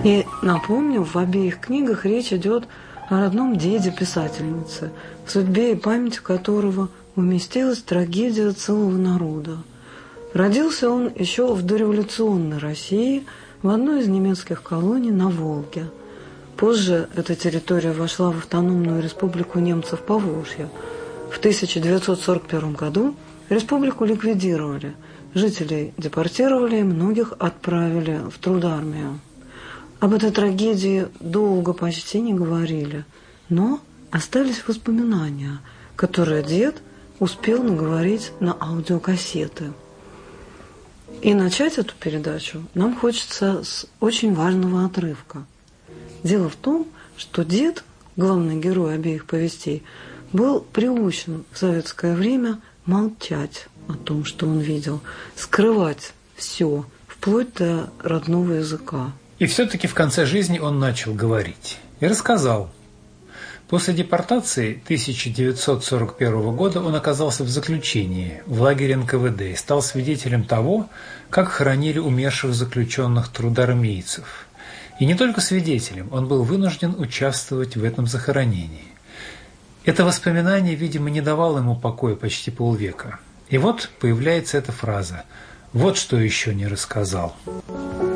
И напомню, в обеих книгах речь идет о родном деде писательницы, в судьбе и памяти которого уместилась трагедия целого народа. Родился он еще в дореволюционной России в одной из немецких колоний на Волге. Позже эта территория вошла в автономную республику немцев Поволжья. В 1941 году республику ликвидировали, жителей депортировали и многих отправили в трудармию. Об этой трагедии долго почти не говорили, но остались воспоминания, которые дед успел наговорить на аудиокассеты. И начать эту передачу нам хочется с очень важного отрывка. Дело в том, что дед, главный герой обеих повестей, был приучен в советское время молчать о том, что он видел, скрывать все, вплоть до родного языка. И все-таки в конце жизни он начал говорить. И рассказал. После депортации 1941 года он оказался в заключении в лагере НКВД и стал свидетелем того, как хоронили умерших заключенных трудармейцев. И не только свидетелем, он был вынужден участвовать в этом захоронении. Это воспоминание, видимо, не давало ему покоя почти полвека. И вот появляется эта фраза «Вот что еще не рассказал».